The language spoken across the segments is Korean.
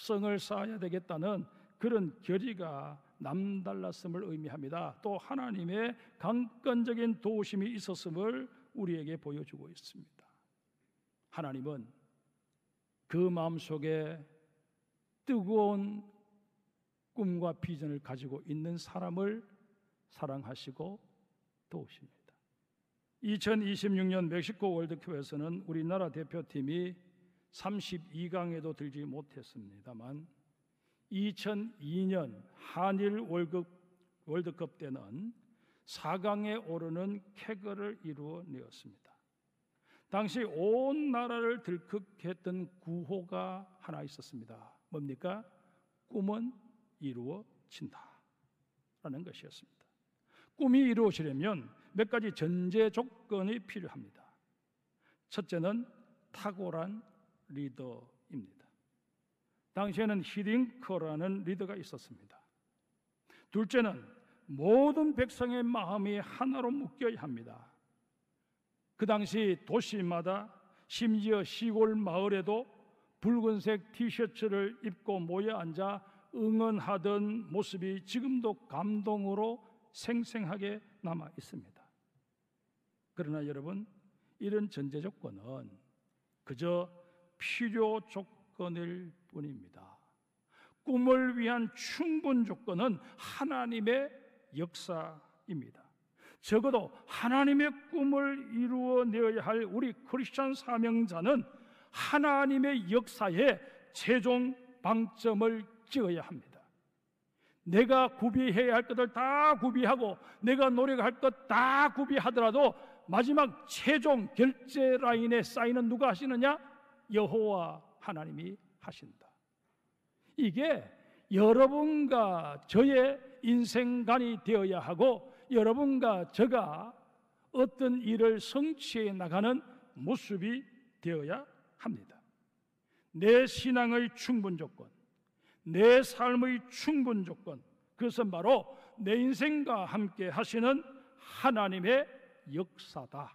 성을 쌓아야 되겠다는 그런 결의가 남달랐음을 의미합니다. 또 하나님의 강권적인 도우심이 있었음을 우리에게 보여주고 있습니다. 하나님은 그 마음속에 뜨거운 꿈과 비전을 가지고 있는 사람을 사랑하시고 도우십니다. 2026년 멕시코 월드컵에서는 우리나라 대표팀이 32강에도 들지 못했습니다만 2002년 한일 월드컵 때는 4강에 오르는 쾌거를 이루어내었습니다. 당시 온 나라를 들썩했던 구호가 하나 있었습니다. 뭡니까? 꿈은 이루어진다 라는 것이었습니다. 꿈이 이루어지려면 몇 가지 전제 조건이 필요합니다. 첫째는 탁월한 리더입니다. 당시에는 히딩커라는 리더가 있었습니다. 둘째는 모든 백성의 마음이 하나로 묶여야 합니다. 그 당시 도시마다 심지어 시골 마을에도 붉은색 티셔츠를 입고 모여 앉아 응원하던 모습이 지금도 감동으로 생생하게 남아 있습니다. 그러나 여러분, 이런 전제 조건은 그저 필요 조건일 뿐입니다. 꿈을 위한 충분 조건은 하나님의 역사입니다. 적어도 하나님의 꿈을 이루어내어야 할 우리 크리스천 사명자는 하나님의 역사에 최종 방점을 찍어야 합니다. 내가 구비해야 할 것을 다 구비하고 내가 노력할 것 다 구비하더라도 마지막 최종 결제 라인에 사인은 누가 하시느냐? 여호와 하나님이 하신다. 이게 여러분과 저의 인생관이 되어야 하고 여러분과 저가 어떤 일을 성취해 나가는 모습이 되어야 합니다. 내 신앙의 충분 조건, 내 삶의 충분 조건, 그것은 바로 내 인생과 함께 하시는 하나님의 역사다.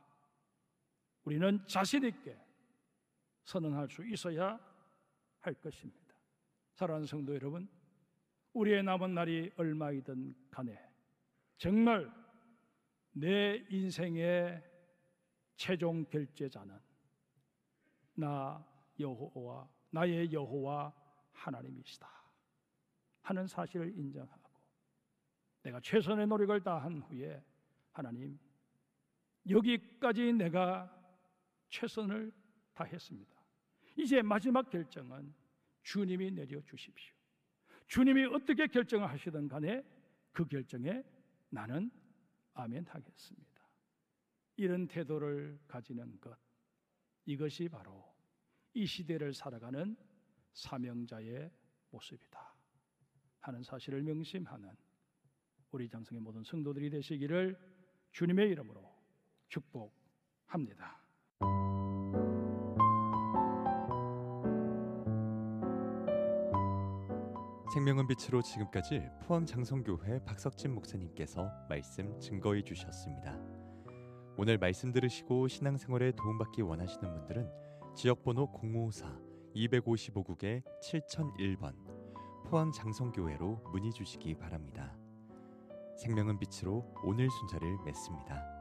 우리는 자신 있게 선언할 수 있어야 할 것입니다. 사랑하는 성도 여러분, 우리의 남은 날이 얼마이든 간에 정말 내 인생의 최종 결제자는 나의 여호와 하나님이시다 하는 사실을 인정하고 내가 최선의 노력을 다한 후에 하나님, 여기까지 내가 최선을 다했습니다. 이제 마지막 결정은 주님이 내려주십시오. 주님이 어떻게 결정을 하시든 간에 그 결정에 나는 아멘 하겠습니다. 이런 태도를 가지는 것, 이것이 바로 이 시대를 살아가는 사명자의 모습이다 하는 사실을 명심하는 우리 장성의 모든 성도들이 되시기를 주님의 이름으로 축복합니다. 생명은 빛으로 지금까지 포항장성교회 박석진 목사님께서 말씀 증거해 주셨습니다. 오늘 말씀 들으시고 신앙생활에 도움받기 원하시는 분들은 지역번호 054-255국에 7001번 포항장성교회로 문의 주시기 바랍니다. 생명은 빛으로 오늘 순서를 맺습니다.